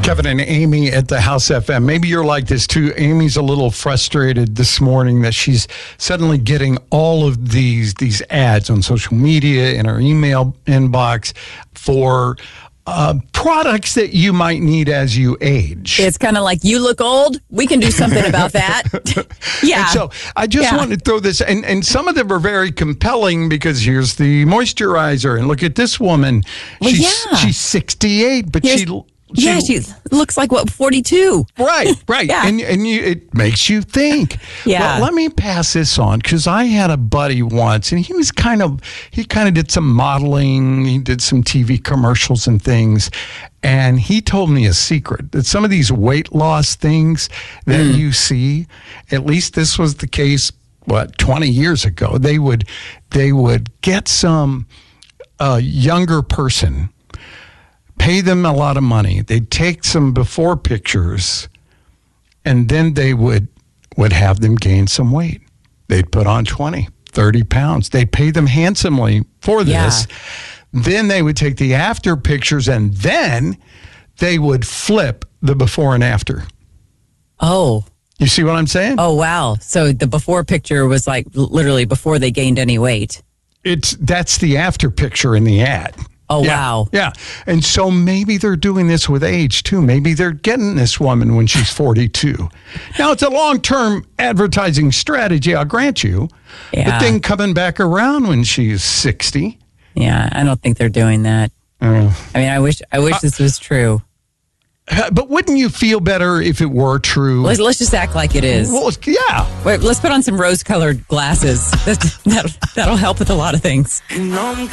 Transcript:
Kevin and Amy at the House FM. Maybe you're like this too. Amy's a little frustrated this morning that she's suddenly getting all of these ads on social media, in her email inbox for products that you might need as you age. It's kind of like, you look old, we can do something about that. Yeah. And so I just wanted to throw this, and some of them are very compelling because here's the moisturizer, and look at this woman. Well, she's 68, but she looks like, 42? Right. Yeah. And it makes you think. Yeah. Well, let me pass this on, because I had a buddy once, and he kind of did some modeling. He did some TV commercials and things. And he told me a secret that some of these weight loss things that you see, at least this was the case, 20 years ago, they would get some younger person, pay them a lot of money. They'd take some before pictures, and then they would have them gain some weight. They'd put on 20, 30 pounds. They'd pay them handsomely for this. Yeah. Then they would take the after pictures, and then they would flip the before and after. Oh. You see what I'm saying? Oh, wow. So the before picture was like literally before they gained any weight. That's the after picture in the ad. Oh, yeah. Wow. Yeah. And so maybe they're doing this with age, too. Maybe they're getting this woman when she's 42. Now, it's a long-term advertising strategy, I'll grant you. Yeah. But then coming back around when she's 60. Yeah, I don't think they're doing that. I mean, I wish this was true. But wouldn't you feel better if it were true? Let's just act like it is. Well, yeah. Wait, let's put on some rose-colored glasses. That'll help with a lot of things.